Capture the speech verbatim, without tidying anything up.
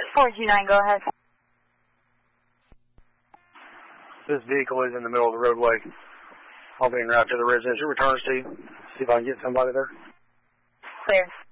four G nine, go ahead. This vehicle is in the middle of the roadway. I'll be en route to the residential return to see if I can get somebody there. Clear.